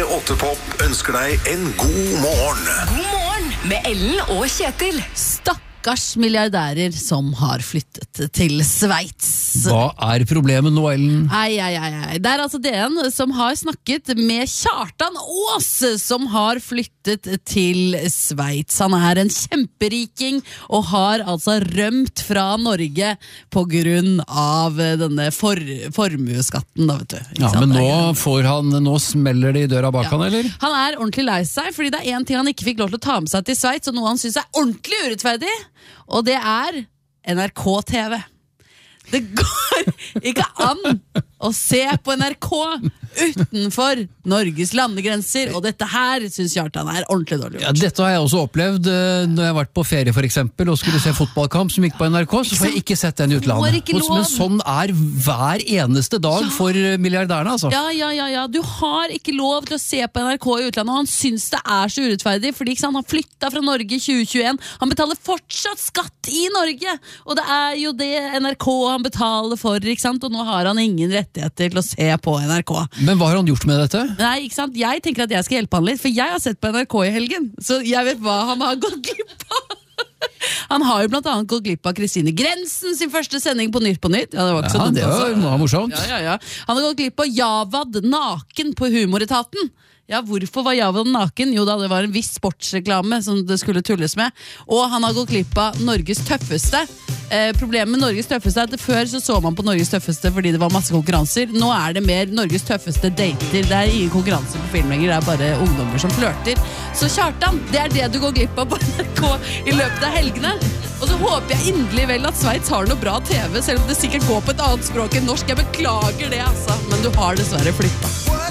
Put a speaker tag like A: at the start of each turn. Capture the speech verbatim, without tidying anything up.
A: P åtte Pop ønsker deg en god morgen.
B: God morgen med Ellen og Kjetil.
C: Stakkars milliardærer som har flyttet til Sveits.
D: Hva er problemet nå, Ellen?
C: Ei, ei, ei, ei. Det er altså D N som har snakket med Kjartan Aas, som har flyttet til Sveits. Han er en kjemperiking og har altså rømt fra Norge på grunn av denne for, formueskatten, da, vet du. Ikke
D: Ja,
C: sant?
D: men nå får han, nå smeller det i døra bak
C: Ja.
D: han, eller?
C: Han er ordentlig lei seg, fordi det er en ting han ikke fikk lov til å ta med seg til Sveits, og noe han synes er ordentlig urettferdig, og det er N R K T V. Det går ikke an å se på N R K utenfor Norges landegrenser, og dette her synes Kjartan er ordentlig dårlig gjort.
D: Ja, dette har jeg også opplevd eh, når jeg har vært på ferie for eksempel, og skulle se fotballkamp som gikk på N R K, så får jeg ikke sett den i
C: Får
D: utlandet.
C: ikke lov.
D: Men sånn er hver eneste dag for eh, milliardærene, altså.
C: Ja, ja, ja, ja, du har ikke lov til å se på N R K i utlandet, og han synes det er så urettferdig, fordi ikke sant, han flyttet fra Norge i tjue tjueen, han betaler fortsatt skatt i Norge, og det er jo det N R K han betaler for, ikke sant, og nå har han ingen rettigheter til å se på N R K.
D: Men hva har han gjort med dette?
C: Nei, ikke sant, jeg tenker at jeg skal hjelpe han litt, for jeg har sett på N R K i helgen, så jeg vet hva han har gått glipp av. Han har jo blant annet gått glipp av Kristine Grensen sin første sending på Nytt på Nytt. Ja, det var ikke så
D: Ja,
C: dumt,
D: det var,
C: altså.
D: var morsomt.
C: Ja, ja, ja. Han har gått glipp av Javad naken på Humoretaten. Ja, hvorfor var Javad naken? Jo da, det var en viss sportsreklame som det skulle tulles med. Og han har gått glipp av Norges tøffeste. Eh, problemet med Norges tøffeste er at før så så man på Norges tøffeste fordi det var masse konkurranser. Nå er det mer Norges tøffeste dater. Det er ingen konkurranse på film lenger, det er bare ungdommer som flørter. Så Kjartan, det er det du går glipp av på N R K i løpet av helgene. Og så håper jeg inderlig vel at Sveits har noe bra T V, selv om det sikkert går på et annet språk enn norsk. Jeg beklager det, altså, men du har dessverre flyttet.